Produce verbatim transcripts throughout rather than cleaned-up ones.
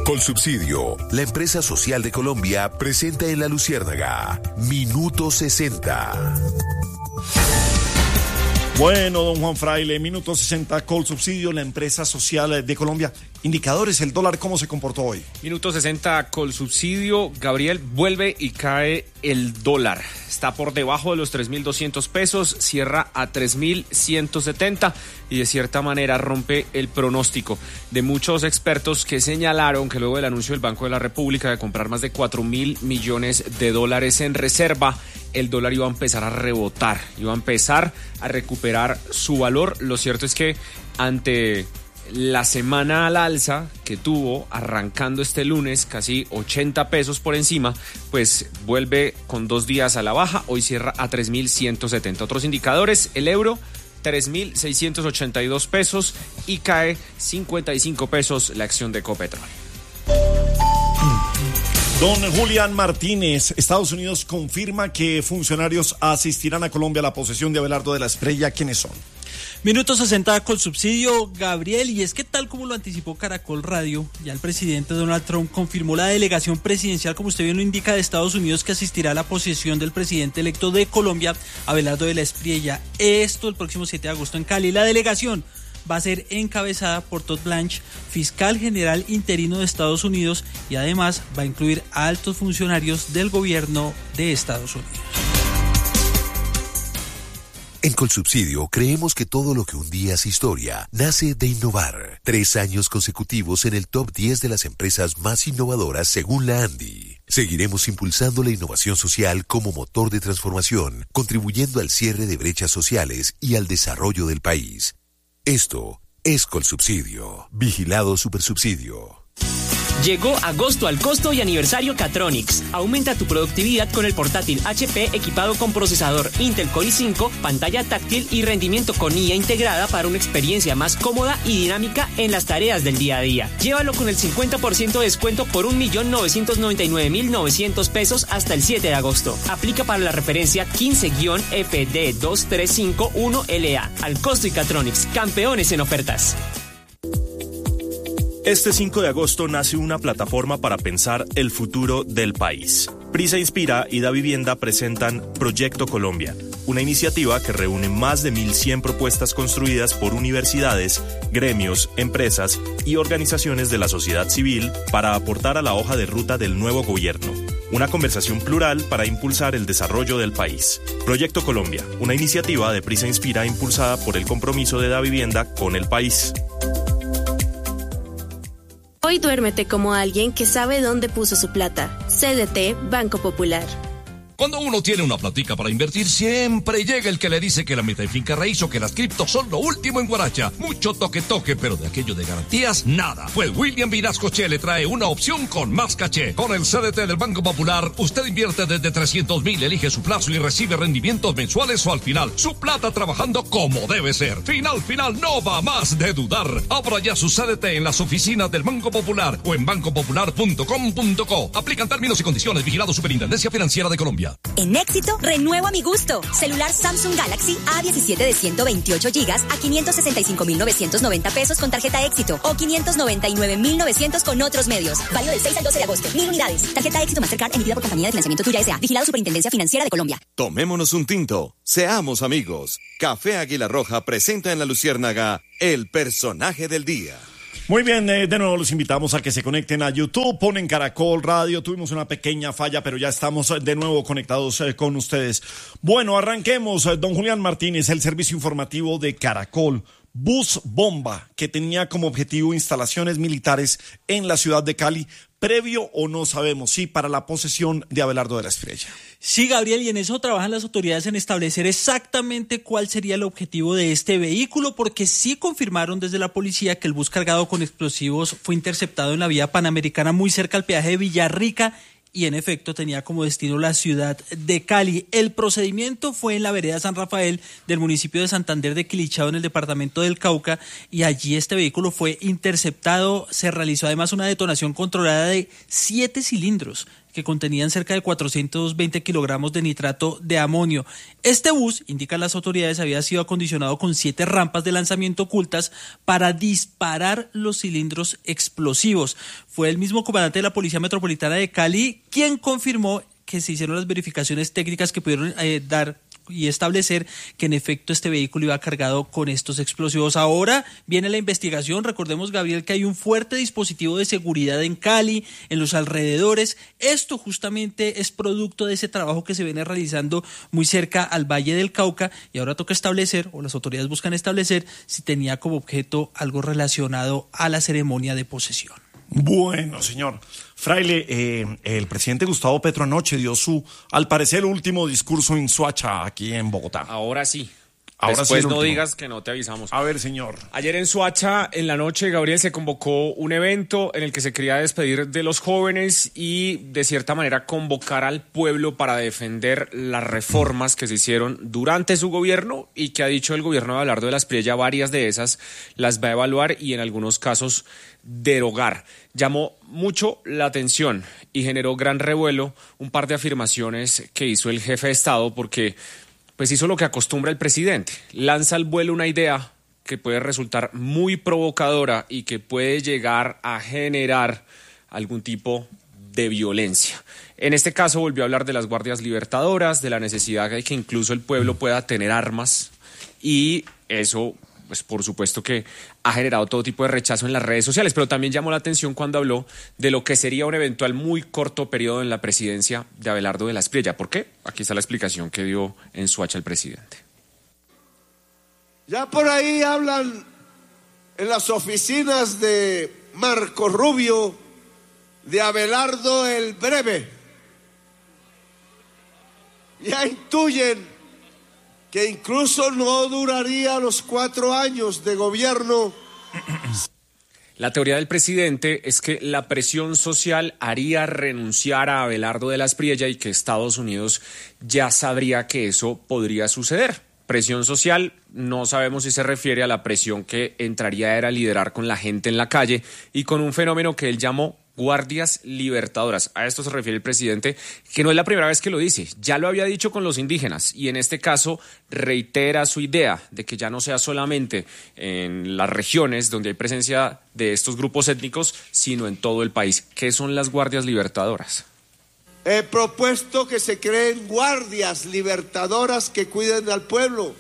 Colsubsidio, la empresa social de Colombia, presenta en La Luciérnaga Minuto sesenta. Bueno, don Juan Fraile, Minuto sesenta, Colsubsidio, la empresa social de Colombia. Indicadores, el dólar, ¿cómo se comportó hoy? Minuto sesenta, Colsubsidio. Gabriel, vuelve y cae el dólar. Está por debajo de los tres mil doscientos pesos, cierra a tres mil ciento setenta y de cierta manera rompe el pronóstico de muchos expertos que señalaron que luego del anuncio del Banco de la República de comprar más de cuatro mil millones de dólares en reserva, el dólar iba a empezar a rebotar, iba a empezar a recuperar su valor. Lo cierto es que ante la semana al alza que tuvo arrancando este lunes, casi ochenta pesos por encima, pues vuelve con dos días a la baja, hoy cierra a tres mil ciento setenta. Otros indicadores, el euro, tres mil seiscientos ochenta y dos pesos y cae cincuenta y cinco pesos la acción de Ecopetrol. Don Julián Martínez, Estados Unidos confirma que funcionarios asistirán a Colombia a la posesión de Abelardo de la Espriella. ¿Quiénes son? Minuto sesenta, Colsubsidio, Gabriel, y es que tal como lo anticipó Caracol Radio, ya el presidente Donald Trump confirmó la delegación presidencial, como usted bien lo indica, de Estados Unidos, que asistirá a la posesión del presidente electo de Colombia, Abelardo de la Espriella. Esto el próximo siete de agosto en Cali. La delegación va a ser encabezada por Todd Blanche, fiscal general interino de Estados Unidos, y además va a incluir a altos funcionarios del gobierno de Estados Unidos. En Colsubsidio creemos que todo lo que un día hace historia nace de innovar. Tres años consecutivos en el top diez de las empresas más innovadoras según la ANDI. Seguiremos impulsando la innovación social como motor de transformación, contribuyendo al cierre de brechas sociales y al desarrollo del país. Esto es Colsubsidio. Vigilado Supersubsidio. Llegó agosto al costo y aniversario Catronics. Aumenta tu productividad con el portátil H P equipado con procesador Intel Core i cinco, pantalla táctil y rendimiento con I A integrada para una experiencia más cómoda y dinámica en las tareas del día a día. Llévalo con el cincuenta por ciento de descuento por un millón novecientos noventa y nueve mil novecientos pesos hasta el siete de agosto. Aplica para la referencia quince F D dos tres cinco uno L A. Al costo y Catronics, campeones en ofertas. Este cinco de agosto nace una plataforma para pensar el futuro del país. Prisa Inspira y Da Vivienda presentan Proyecto Colombia, una iniciativa que reúne más de mil cien propuestas construidas por universidades, gremios, empresas y organizaciones de la sociedad civil para aportar a la hoja de ruta del nuevo gobierno. Una conversación plural para impulsar el desarrollo del país. Proyecto Colombia, una iniciativa de Prisa Inspira impulsada por el compromiso de Da Vivienda con el país. Hoy duérmete como alguien que sabe dónde puso su plata. C D T Banco Popular. Cuando uno tiene una platica para invertir, siempre llega el que le dice que la meta en finca raíz o que las criptos son lo último en guaracha. Mucho toque toque, pero de aquello de garantías, nada. Pues William Vinascoche le trae una opción con más caché. Con el C D T del Banco Popular, usted invierte desde trescientos mil, elige su plazo y recibe rendimientos mensuales o al final. Su plata trabajando como debe ser. Final, final, no va más de dudar. Abra ya su C D T en las oficinas del Banco Popular o en banco popular punto com punto co. Aplican términos y condiciones. Vigilado Superintendencia Financiera de Colombia. En Éxito, renuevo a mi gusto. Celular Samsung Galaxy A diecisiete de ciento veintiocho gigas a quinientos sesenta y cinco mil novecientos noventa pesos con tarjeta Éxito o quinientos noventa y nueve mil novecientos con otros medios. Válido del seis al doce de agosto. Mil unidades. Tarjeta Éxito Mastercard emitida por Compañía de Financiamiento Tuya S A. Vigilado Superintendencia Financiera de Colombia. Tomémonos un tinto. Seamos amigos. Café Águila Roja presenta en La Luciérnaga el personaje del día. Muy bien, eh, de nuevo los invitamos a que se conecten a YouTube, ponen Caracol Radio. Tuvimos una pequeña falla, pero ya estamos de nuevo conectados eh, con ustedes. Bueno, arranquemos. Eh, don Julián Martínez, el servicio informativo de Caracol. Bus bomba que tenía como objetivo instalaciones militares en la ciudad de Cali, previo o no sabemos, sí, para la posesión de Abelardo de la Espriella. Sí, Gabriel, y en eso trabajan las autoridades en establecer exactamente cuál sería el objetivo de este vehículo, porque sí confirmaron desde la policía que el bus cargado con explosivos fue interceptado en la vía panamericana muy cerca al peaje de Villarrica y en efecto tenía como destino la ciudad de Cali. El procedimiento fue en la vereda San Rafael del municipio de Santander de Quilichao en el departamento del Cauca y allí este vehículo fue interceptado. Se realizó además una detonación controlada de siete cilindros que contenían cerca de cuatrocientos veinte kilogramos de nitrato de amonio. Este bus, indican las autoridades, había sido acondicionado con siete rampas de lanzamiento ocultas para disparar los cilindros explosivos. Fue el mismo comandante de la Policía Metropolitana de Cali quien confirmó que se hicieron las verificaciones técnicas que pudieron eh, dar y establecer que en efecto este vehículo iba cargado con estos explosivos. Ahora viene la investigación. Recordemos, Gabriel, que hay un fuerte dispositivo de seguridad en Cali, en los alrededores. Esto justamente es producto de ese trabajo que se viene realizando muy cerca al Valle del Cauca, y ahora toca establecer, o las autoridades buscan establecer, si tenía como objeto algo relacionado a la ceremonia de posesión. Bueno, señor Fraile, eh, el presidente Gustavo Petro anoche dio su, al parecer, último discurso en Soacha, aquí en Bogotá. Ahora sí. Ahora Después sí no último. digas que no te avisamos. A ver, señor. Ayer en Soacha, en la noche, Gabriel, se convocó un evento en el que se quería despedir de los jóvenes y, de cierta manera, convocar al pueblo para defender las reformas que se hicieron durante su gobierno y que ha dicho el gobierno de Abelardo de la Espriella, varias de esas las va a evaluar y, en algunos casos, derogar. Llamó mucho la atención y generó gran revuelo un par de afirmaciones que hizo el jefe de Estado, porque pues hizo lo que acostumbra el presidente, lanza al vuelo una idea que puede resultar muy provocadora y que puede llegar a generar algún tipo de violencia. En este caso volvió a hablar de las guardias libertadoras, de la necesidad de que incluso el pueblo pueda tener armas, y eso, pues por supuesto que ha generado todo tipo de rechazo en las redes sociales, pero también llamó la atención cuando habló de lo que sería un eventual muy corto periodo en la presidencia de Abelardo de la Espriella. ¿Por qué? Aquí está la explicación que dio en Soacha el presidente. Ya por ahí hablan en las oficinas de Marco Rubio de Abelardo el Breve. Ya intuyen que incluso no duraría los cuatro años de gobierno. La teoría del presidente es que la presión social haría renunciar a Abelardo de la Espriella y que Estados Unidos ya sabría que eso podría suceder. Presión social, no sabemos si se refiere a la presión que entraría a liderar con la gente en la calle y con un fenómeno que él llamó guardias libertadoras. A esto se refiere el presidente, que no es la primera vez que lo dice, ya lo había dicho con los indígenas y en este caso reitera su idea de que ya no sea solamente en las regiones donde hay presencia de estos grupos étnicos, sino en todo el país. ¿Qué son las guardias libertadoras? He propuesto que se creen guardias libertadoras que cuiden al pueblo.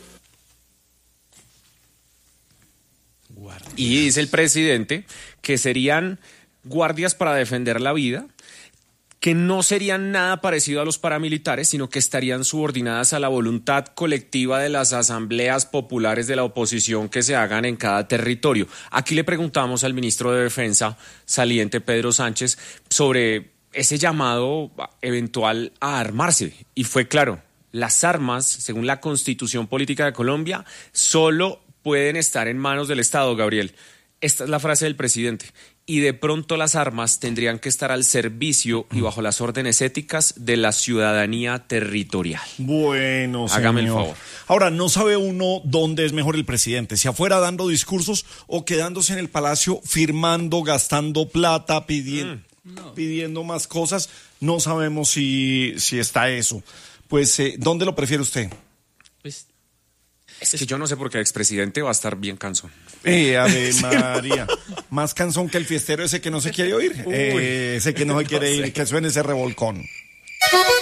Guardia. Y dice el presidente que serían guardias para defender la vida, que no serían nada parecido a los paramilitares, sino que estarían subordinadas a la voluntad colectiva de las asambleas populares de la oposición que se hagan en cada territorio. Aquí le preguntamos al ministro de Defensa saliente, Pedro Sánchez, sobre ese llamado eventual a armarse. Y fue claro, las armas, según la Constitución Política de Colombia, solo pueden estar en manos del Estado, Gabriel. Esta es la frase del presidente. Y de pronto las armas tendrían que estar al servicio y bajo las órdenes éticas de la ciudadanía territorial. Bueno, señor. Hágame el favor. Ahora, no sabe uno dónde es mejor el presidente, si afuera dando discursos o quedándose en el palacio firmando, gastando plata, pidiendo, mm. no. pidiendo más cosas. No sabemos si, si está eso. Pues, eh, ¿dónde lo prefiere usted? Pues es que yo no sé por qué el expresidente va a estar bien cansón. Eh, Ave María. Más cansón que el fiestero ese que no se quiere oír. Eh, ese que no se quiere ir, que suene ese revolcón.